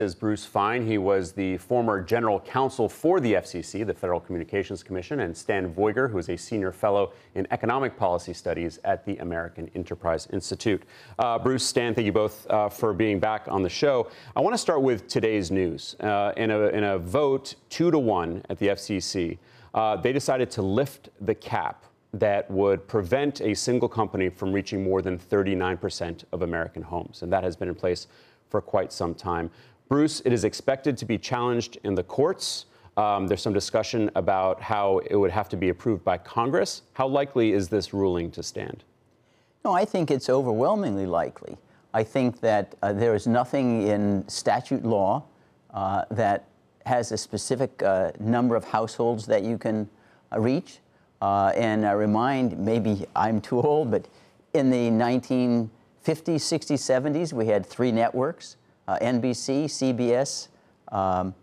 Is Bruce Fein. He was the former general counsel for the FCC, the Federal Communications Commission, and Stan Voiger, who is a senior fellow in economic policy studies at the American Enterprise Institute. Bruce, Stan, thank you both for being back on the show. I want to start with today's news. In a vote 2-1 at the FCC, they decided to lift the cap that would prevent a single company from reaching more than 39% of American homes. And that has been in place for quite some time. Bruce, it is expected to be challenged in the courts. There's some discussion about how it would have to be approved by Congress. How likely is this ruling to stand? No, I think it's overwhelmingly likely. I think that there is nothing in statute law that has a specific number of households that you can reach. And I remind, maybe I'm too old, but in the 1950s, 60s, 70s, we had 3 networks. NBC, CBS, and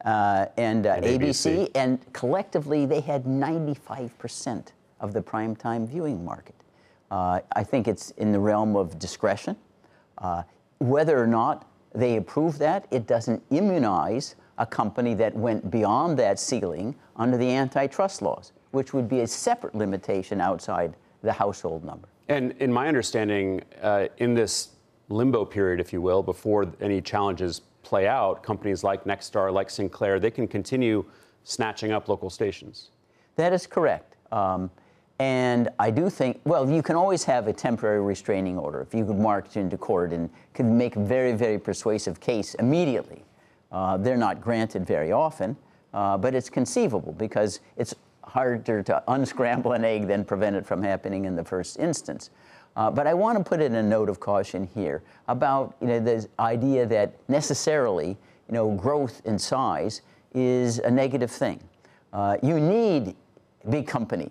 ABC, and collectively they had 95% of the primetime viewing market. I think it's in the realm of discretion. Whether or not they approve that, it doesn't immunize a company that went beyond that ceiling under the antitrust laws, which would be a separate limitation outside the household number. And in my understanding, in this limbo period, if you will, before any challenges play out, companies like Nexstar, like Sinclair, they can continue snatching up local stations. That is correct. And I do think, well, you can always have a temporary restraining order if you could march into court and could make a very, very persuasive case immediately. They're not granted very often, but it's conceivable because it's harder to unscramble an egg than prevent it from happening in the first instance. But I want to put in a note of caution here about the idea that necessarily growth in size is a negative thing. You need a big company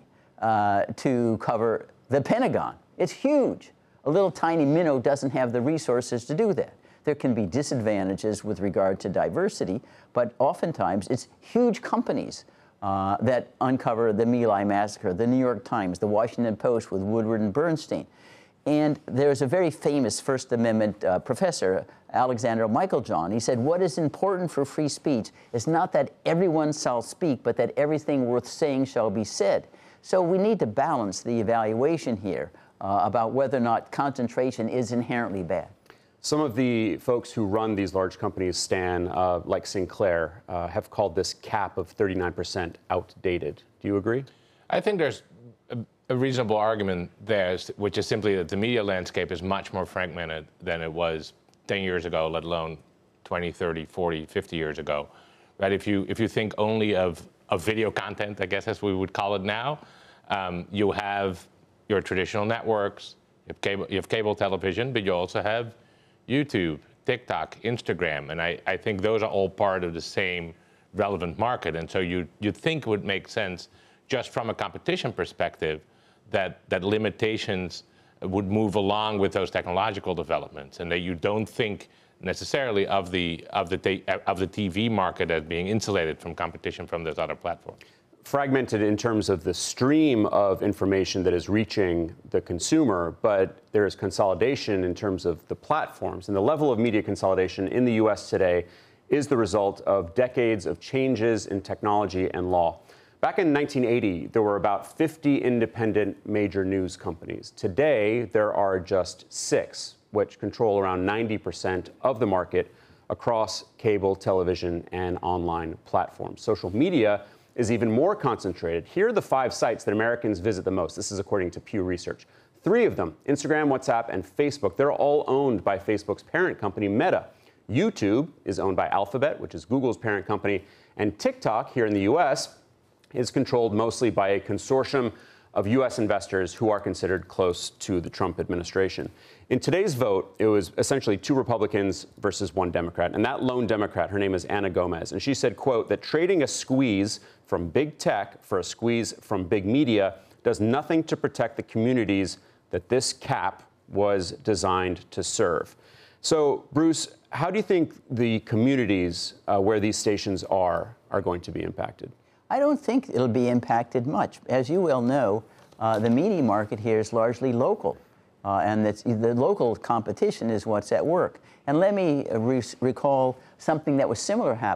to cover the Pentagon. It's huge. A little tiny minnow doesn't have the resources to do that. There can be disadvantages with regard to diversity, but oftentimes it's huge companies that uncover the My Lai massacre, the New York Times, the Washington Post with Woodward and Bernstein. And there's a very famous First Amendment professor, Alexander Meiklejohn. He said, what is important for free speech is not that everyone shall speak, but that everything worth saying shall be said. So we need to balance the evaluation here about whether or not concentration is inherently bad. Some of the folks who run these large companies, Stan, like Sinclair, have called this cap of 39% outdated. Do you agree? I think there's a reasonable argument there, which is simply that the media landscape is much more fragmented than it was 10 years ago, let alone 20, 30, 40, 50 years ago. Right? If you think only of video content, I guess as we would call it now, you have your traditional networks, you have cable television, but you also have YouTube, TikTok, Instagram, and I think those are all part of the same relevant market. And so you'd think it would make sense just from a competition perspective that limitations would move along with those technological developments, and that you don't think necessarily of the TV market as being insulated from competition from those other platforms. Fragmented in terms of the stream of information that is reaching the consumer, but there is consolidation in terms of the platforms. And the level of media consolidation in the U.S. today is the result of decades of changes in technology and law. Back in 1980, there were about 50 independent major news companies. Today, there are just 6, which control around 90% of the market across cable, television, and online platforms. Social media is even more concentrated. Here are the 5 sites that Americans visit the most. This is according to Pew Research. 3 of them, Instagram, WhatsApp, and Facebook, they're all owned by Facebook's parent company, Meta. YouTube is owned by Alphabet, which is Google's parent company. And TikTok, here in the U.S., is controlled mostly by a consortium of U.S. investors who are considered close to the Trump administration. In today's vote, it was essentially 2 Republicans versus 1 Democrat. And that lone Democrat, her name is Ana Gomez. And she said, quote, that trading a squeeze from big tech for a squeeze from big media does nothing to protect the communities that this cap was designed to serve. So, Bruce, how do you think the communities where these stations are going to be impacted? I don't think it'll be impacted much. As you well know, the media market here is largely local. And the local competition is what's at work. And let me recall something that was similar happening.